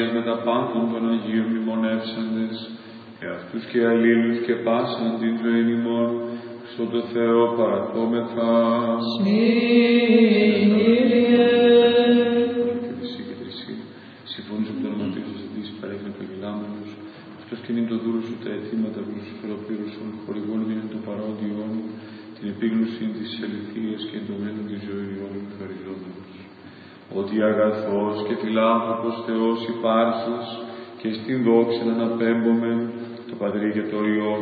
Μαρίας με τα πάντων των Αγίων μνημονεύσαντες, και αυτούς και αλλήλους και πάσαν την ζωή ημών, στον το Θεό παρακόμεθα. Συμφωνήσω με τον ονοματίο σας ζητήσει παρέχει με το γελάμενος, αυτός και είναι το δούλο σου τα αιτήματα που σου φεροπήρωσαν, χορηγών είναι το παρόντιόν, την επίγνωση της αληθείας και το μέλλον της ζωής όλων χαριζόμενος. Ότι αγαθός και φιλάνθρωπος Θεός υπάρχεις και στην δόξα να αναπέμπομεν το Πατρί και το Υιό